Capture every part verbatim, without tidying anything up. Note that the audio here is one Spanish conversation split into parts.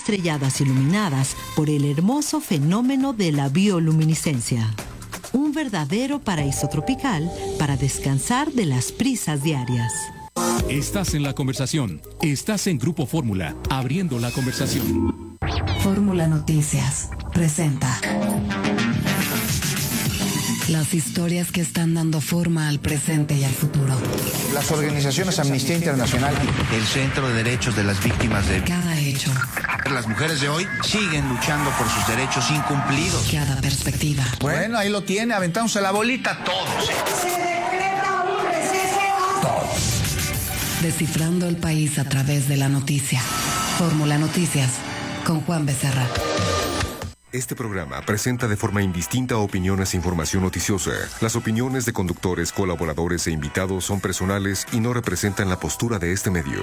estrelladas iluminadas por el hermoso fenómeno de la bioluminiscencia. Un verdadero paraíso tropical para descansar de las prisas diarias. Estás en la conversación. Estás en Grupo Fórmula, abriendo la conversación. Fórmula Noticias presenta las historias que están dando forma al presente y al futuro. Las organizaciones Amnistía Internacional, el Centro de Derechos de las Víctimas de... Cada hecho. Las mujeres de hoy siguen luchando por sus derechos incumplidos. Cada perspectiva. Bueno, ahí lo tiene, aventándose la bolita todos. Se decreta un receso. Todos. Descifrando el país a través de la noticia. Fórmula Noticias, con Juan Becerra. Este programa presenta de forma indistinta opiniones e información noticiosa. Las opiniones de conductores, colaboradores e invitados son personales y no representan la postura de este medio.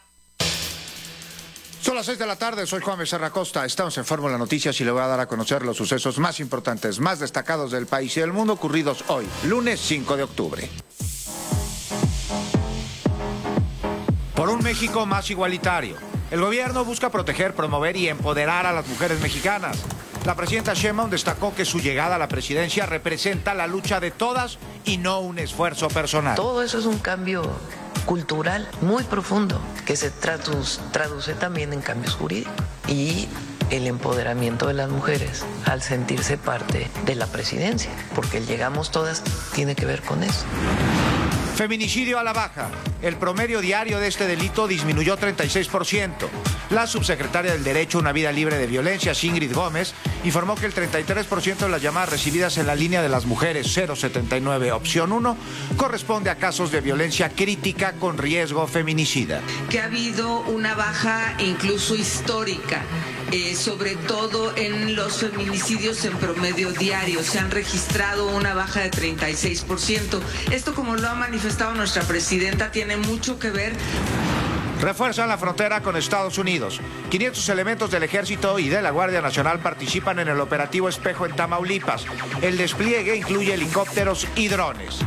Son las seis de la tarde, soy Juan Becerra Costa, estamos en Fórmula Noticias y le voy a dar a conocer los sucesos más importantes, más destacados del país y del mundo ocurridos hoy, lunes cinco de octubre. Por un México más igualitario. El gobierno busca proteger, promover y empoderar a las mujeres mexicanas. La presidenta Sheinbaum destacó que su llegada a la presidencia representa la lucha de todas y no un esfuerzo personal. Todo eso es un cambio cultural muy profundo que se traduce, traduce también en cambios jurídicos y el empoderamiento de las mujeres al sentirse parte de la presidencia, porque el llegamos todas tiene que ver con eso. Feminicidio a la baja. El promedio diario de este delito disminuyó treinta y seis por ciento. La subsecretaria del Derecho a una Vida Libre de Violencia, Ingrid Gómez, informó que el treinta y tres por ciento de las llamadas recibidas en la línea de las mujeres cero setenta y nueve opción uno corresponde a casos de violencia crítica con riesgo feminicida. Que ha habido una baja incluso histórica, eh, sobre todo en los feminicidios en promedio diario. Se han registrado una baja de treinta y seis por ciento. Esto, como lo ha manifestado nuestra presidenta, tiene mucho que ver. Refuerzan la frontera con Estados Unidos. quinientos elementos del Ejército y de la Guardia Nacional participan en el operativo Espejo en Tamaulipas. El despliegue incluye helicópteros y drones.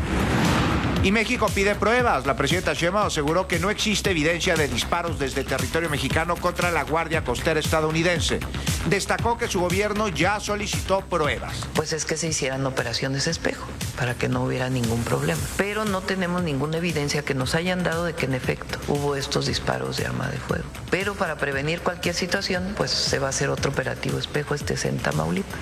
Y México pide pruebas. La presidenta Sheinbaum aseguró que no existe evidencia de disparos desde territorio mexicano contra la Guardia Costera estadounidense. Destacó que su gobierno ya solicitó pruebas. Pues es que se hicieran operaciones espejo para que no hubiera ningún problema. Pero no tenemos ninguna evidencia que nos hayan dado de que en efecto hubo estos disparos de arma de fuego. Pero para prevenir cualquier situación, pues se va a hacer otro operativo espejo, este es en Tamaulipas.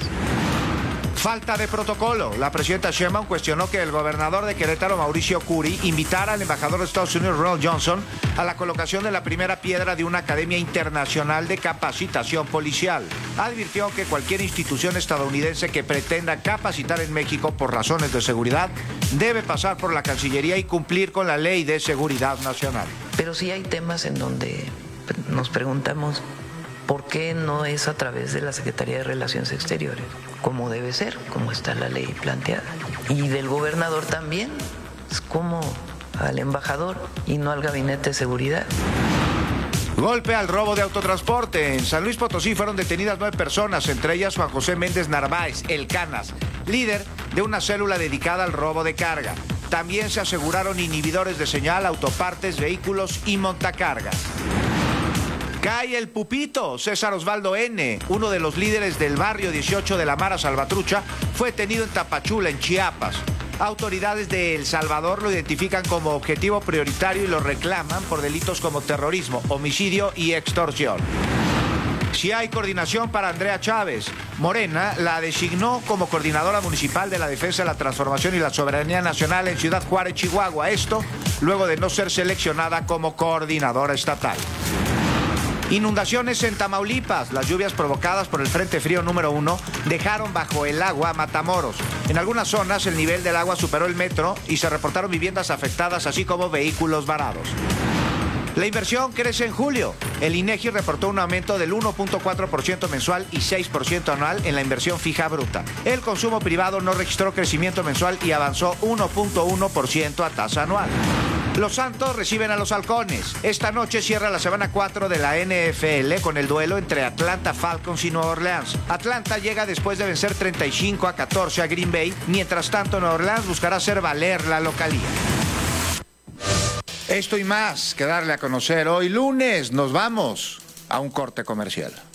Falta de protocolo. La presidenta Sheinbaum cuestionó que el gobernador de Querétaro, Mauricio Curi, invitara al embajador de Estados Unidos, Ronald Johnson, a la colocación de la primera piedra de una academia internacional de capacitación policial. Advirtió que cualquier institución estadounidense que pretenda capacitar en México por razones de seguridad debe pasar por la Cancillería y cumplir con la Ley de Seguridad Nacional. Pero sí hay temas en donde nos preguntamos ¿por qué no es a través de la Secretaría de Relaciones Exteriores? Como debe ser, como está la ley planteada. Y del gobernador también, es como al embajador y no al Gabinete de Seguridad. Golpe al robo de autotransporte. En San Luis Potosí fueron detenidas nueve personas, entre ellas Juan José Méndez Narváez, el Canas, líder de una célula dedicada al robo de carga. También se aseguraron inhibidores de señal, autopartes, vehículos y montacargas. Cae el pupito. César Osvaldo N., uno de los líderes del barrio dieciocho de la Mara Salvatrucha, fue detenido en Tapachula, en Chiapas. Autoridades de El Salvador lo identifican como objetivo prioritario y lo reclaman por delitos como terrorismo, homicidio y extorsión. Si hay coordinación para Andrea Chávez. Morena la designó como coordinadora municipal de la defensa de la transformación y la soberanía nacional en Ciudad Juárez, Chihuahua. Esto luego de no ser seleccionada como coordinadora estatal. Inundaciones en Tamaulipas. Las lluvias provocadas por el Frente Frío número uno dejaron bajo el agua Matamoros. En algunas zonas el nivel del agua superó el metro y se reportaron viviendas afectadas, así como vehículos varados. La inversión crece en julio. El INEGI reportó un aumento del uno punto cuatro por ciento mensual y seis por ciento anual en la inversión fija bruta. El consumo privado no registró crecimiento mensual y avanzó uno punto uno por ciento a tasa anual. Los Santos reciben a los Halcones. Esta noche cierra la semana cuatro de la N F L con el duelo entre Atlanta Falcons y Nueva Orleans. Atlanta llega después de vencer treinta y cinco a catorce a Green Bay. Mientras tanto, Nueva Orleans buscará hacer valer la localía. Esto y más que darle a conocer hoy lunes. Nos vamos a un corte comercial.